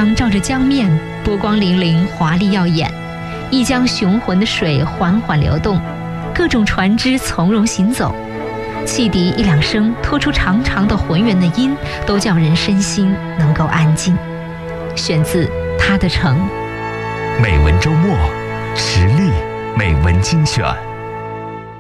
阳照着江面，波光粼粼，华丽耀眼。一江雄浑的水缓缓流动，各种船只从容行走。汽笛一两声拖出长长的浑圆的音，都叫人身心能够安静。选自他的城。 美文周末，实力美文精选。